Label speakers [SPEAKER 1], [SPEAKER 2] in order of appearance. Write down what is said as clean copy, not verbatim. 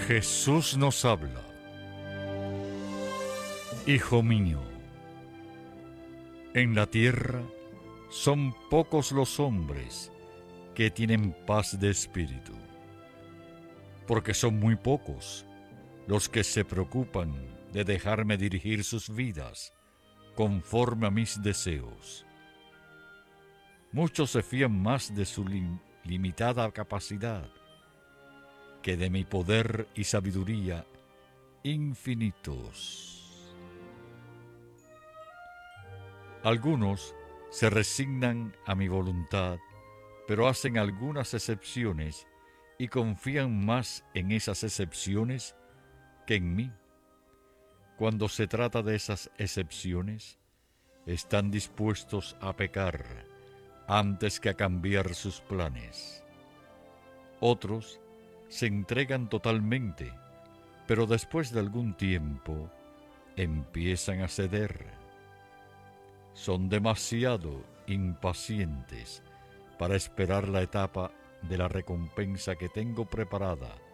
[SPEAKER 1] Jesús nos habla. Hijo mío, en la tierra son pocos los hombres que tienen paz de espíritu, porque son muy pocos los que se preocupan de dejarme dirigir sus vidas conforme a mis deseos. Muchos se fían más de su limitada capacidad que de mi poder y sabiduría infinitos. Algunos se resignan a mi voluntad, pero hacen algunas excepciones y confían más en esas excepciones que en mí. Cuando se trata de esas excepciones, están dispuestos a pecar antes que a cambiar sus planes. Otros se entregan totalmente, pero después de algún tiempo empiezan a ceder. Son demasiado impacientes para esperar la etapa de la recompensa que tengo preparada